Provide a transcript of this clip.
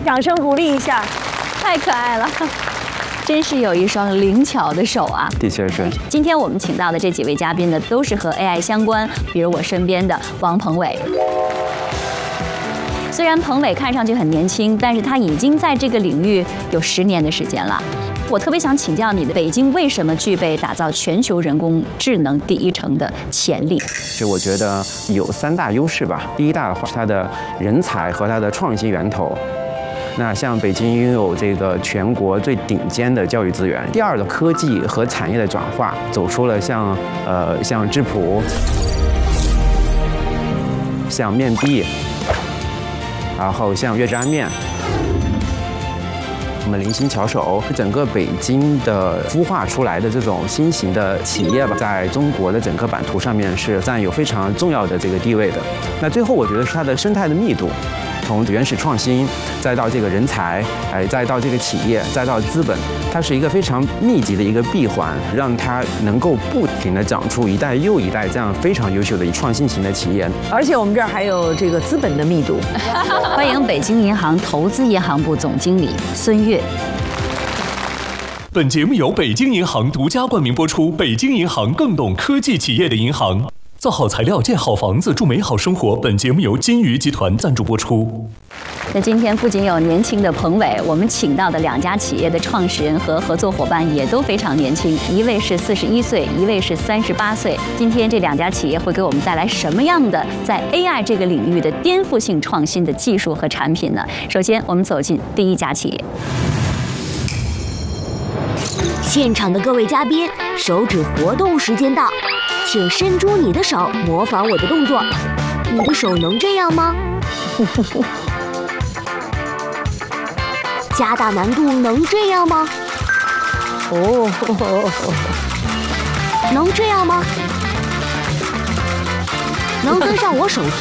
掌声鼓励一下， 太可爱了。真是有一双灵巧的手啊！ 的确是。 今天我们请到的这几位嘉宾呢，都是和 AI 相关，比如我身边的王鹏伟。虽然鹏伟看上去很年轻，但是他已经在这个领域有10年的时间了。我特别想请教你的，北京为什么具备打造全球人工智能第一城的潜力？ 就我觉得有3大优势吧。第一大的话，它的人才和它的创新源头。那像北京拥有这个全国最顶尖的教育资源。第二的科技和产业的转化，走出了像质朴、像面壁，然后像月之安面。我们零星巧手，整个北京的孵化出来的这种新型的企业吧，在中国的整个版图上面是占有非常重要的这个地位的。那最后我觉得是它的生态的密度，从原始创新，再到这个人才，再到这个企业，再到资本，它是一个非常密集的一个闭环，让它能够不停地长出一代又一代这样非常优秀的创新型的企业。 而且我们这儿还有这个资本的密度。 欢迎北京银行投资银行部总经理孙越。 本节目由北京银行独家冠名播出。北京银行更懂科技企业的银行。造好材料，建好房子，祝美好生活。本节目由金鱼集团赞助播出。 那今天不仅有年轻的鹏伟，我们请到的2家企业的创始人和合作伙伴也都非常年轻，一位是41岁，一位是38岁。今天这2家企业会给我们带来什么样的在 AI 这个领域的颠覆性创新的技术和产品呢？首先，我们走进第一家企业。 现场的各位嘉宾，手指活动时间到，请伸出你的手，模仿我的动作。你的手能这样吗？加大难度，能这样吗？能这样吗？能跟上我手速